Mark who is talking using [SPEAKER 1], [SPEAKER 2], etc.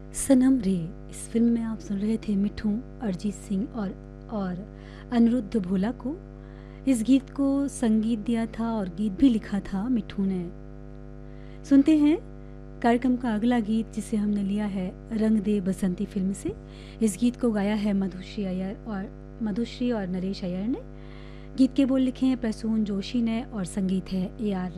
[SPEAKER 1] सनम रे, इस फ़िल्म में आप सुन रहे थे मिठू, अरिजीत सिंह और अनिरुद्ध भोला को। इस गीत को संगीत दिया था और गीत भी लिखा था मिठू ने। सुनते हैं कार्यक्रम का अगला गीत जिसे हमने लिया है रंग दे बसंती फ़िल्म से। इस गीत को गाया है मधुश्री और नरेश अय्यर ने। गीत के बोल लिखे हैं प्रसून जोशी ने और संगीत है ए आर